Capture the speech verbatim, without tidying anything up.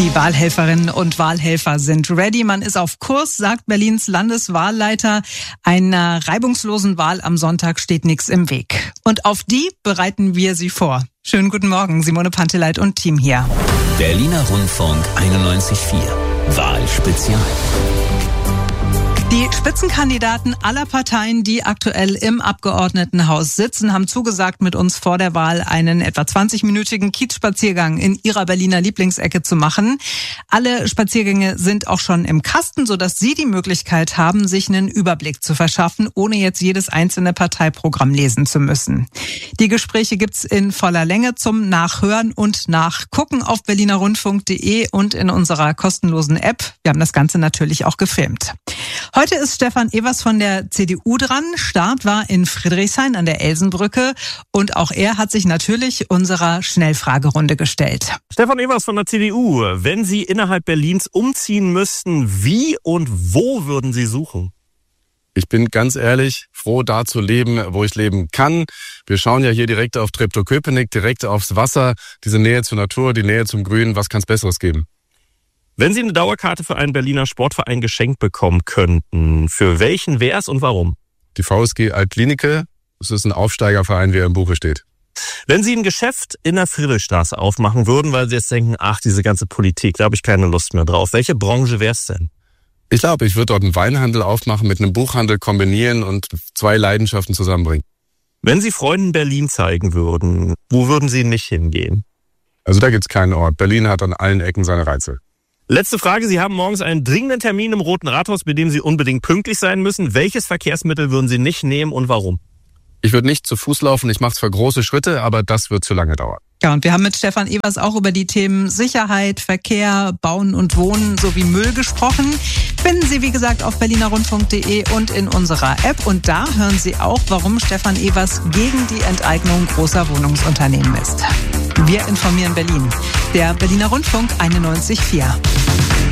Die Wahlhelferinnen und Wahlhelfer sind ready. Man ist auf Kurs, sagt Berlins Landeswahlleiter. Einer reibungslosen Wahl am Sonntag steht nichts im Weg. Und auf die bereiten wir Sie vor. Schönen guten Morgen, Simone Panteleit und Team hier. Berliner Rundfunk einundneunzig Komma vier. Wahlspezial. Die Spitzenkandidaten aller Parteien, die aktuell im Abgeordnetenhaus sitzen, haben zugesagt, mit uns vor der Wahl einen etwa zwanzigminütigen Kiezspaziergang in ihrer Berliner Lieblingsecke zu machen. Alle Spaziergänge sind auch schon im Kasten, sodass Sie die Möglichkeit haben, sich einen Überblick zu verschaffen, ohne jetzt jedes einzelne Parteiprogramm lesen zu müssen. Die Gespräche gibt's in voller Länge zum Nachhören und Nachgucken auf berliner rundfunk punkt de und in unserer kostenlosen App. Wir haben das Ganze natürlich auch gefilmt. Heute ist Stefan Evers von der C D U dran. Start war in Friedrichshain an der Elsenbrücke und auch er hat sich natürlich unserer Schnellfragerunde gestellt. Stefan Evers von der C D U, wenn Sie innerhalb Berlins umziehen müssten, wie und wo würden Sie suchen? Ich bin ganz ehrlich froh, da zu leben, wo ich leben kann. Wir schauen ja hier direkt auf Treptow-Köpenick, direkt aufs Wasser, diese Nähe zur Natur, die Nähe zum Grün. Was kann es Besseres geben? Wenn Sie eine Dauerkarte für einen Berliner Sportverein geschenkt bekommen könnten, für welchen wär's und warum? Die V S G Altklinike, das ist ein Aufsteigerverein, wie er im Buche steht. Wenn Sie ein Geschäft in der Friedrichstraße aufmachen würden, weil Sie jetzt denken, ach, diese ganze Politik, da habe ich keine Lust mehr drauf. Welche Branche wär's denn? Ich glaube, ich würde dort einen Weinhandel aufmachen, mit einem Buchhandel kombinieren und zwei Leidenschaften zusammenbringen. Wenn Sie Freunden Berlin zeigen würden, wo würden Sie nicht hingehen? Also da gibt's keinen Ort. Berlin hat an allen Ecken seine Reize. Letzte Frage. Sie haben morgens einen dringenden Termin im Roten Rathaus, bei dem Sie unbedingt pünktlich sein müssen. Welches Verkehrsmittel würden Sie nicht nehmen und warum? Ich würde nicht zu Fuß laufen. Ich mache zwar große Schritte, aber das wird zu lange dauern. Ja, und wir haben mit Stefan Evers auch über die Themen Sicherheit, Verkehr, Bauen und Wohnen sowie Müll gesprochen. Finden Sie, wie gesagt, auf berliner rundfunk punkt de und in unserer App. Und da hören Sie auch, warum Stefan Evers gegen die Enteignung großer Wohnungsunternehmen ist. Wir informieren Berlin. Der Berliner Rundfunk einundneunzig Komma vier.